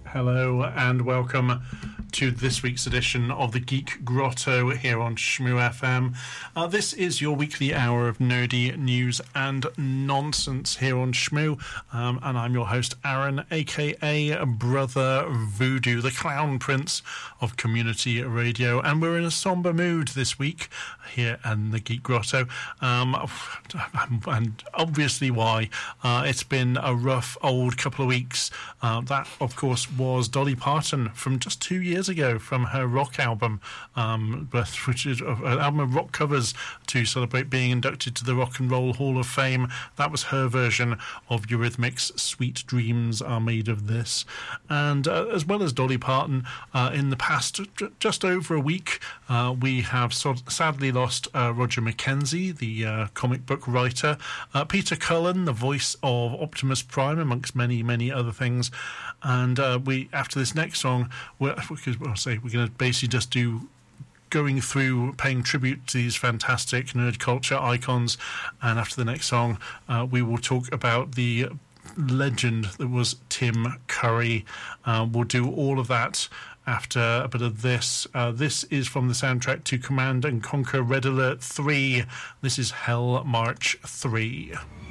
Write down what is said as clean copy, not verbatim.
Hello and welcome to this week's edition of the Geek Grotto here on Shmoo FM. This is your weekly hour of nerdy news and nonsense here on Shmoo, and I'm your host Aaron, aka Brother Voodoo, the Clown Prince of Community Radio, and we're in a somber mood this week here in the Geek Grotto, and obviously why. It's been a rough old couple of weeks. That, of course, was Dolly Parton from just 2 years ago from her rock album, which is an album of rock covers to celebrate being inducted to the Rock and Roll Hall of Fame. That was her version of Eurythmics' Sweet Dreams Are Made of This. And as well as Dolly Parton, in the past just over a week, we have sadly lost Roger McKenzie, the comic book writer, Peter Cullen, the voice of Optimus Prime, amongst many, many other things. And we, after this next song, we're going to basically just do going through paying tribute to these fantastic nerd culture icons. And after the next song, we will talk about the legend that was Tim Curry. We'll do all of that after a bit of this. This is from the soundtrack to Command and Conquer Red Alert 3. This is Hell March 3.